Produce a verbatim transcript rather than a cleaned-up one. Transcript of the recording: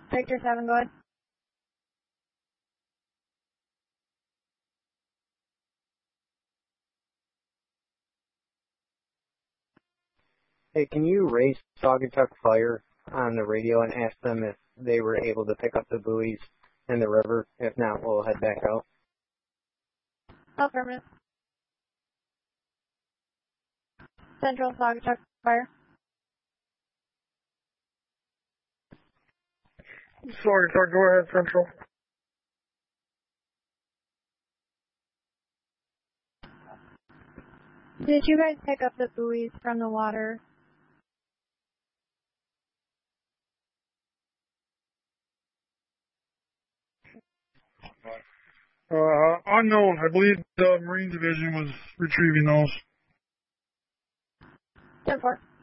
Victor seven, go ahead. Hey, can you raise Saugatuck Fire on the radio and ask them if they were able to pick up the buoys in the river? If not, we'll head back out. Affirmative. Central Saugatuck Fire. Saugatuck, go ahead, Central. Did you guys pick up the buoys from the water? Uh, unknown. I believe the Marine Division was retrieving those. ten four.